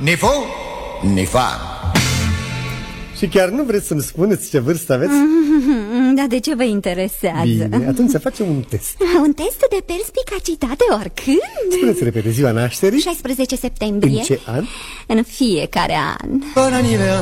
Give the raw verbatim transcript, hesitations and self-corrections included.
Nifu? Nifa. Și chiar nu vreți să-mi spuneți ce vârstă aveți? Dar de ce vă interesează? Bine, atunci să facem un test. Un test de perspicacitate oricând? Spuneți repede, ziua nașterii? șaisprezece septembrie. În ce an? În fiecare an. Bon anniversaire.